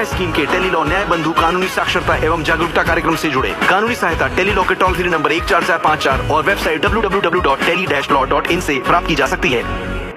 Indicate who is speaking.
Speaker 1: Scheme के tele law न्याय बंधु कानूनी साक्षरता एवं जागरूकता कार्यक्रम से जुड़े। कानूनी सहायता टेली लॉ के टोल फ्री नंबर 14454 और वेबसाइट www.tele-law.in से प्राप्त की जा सकती है।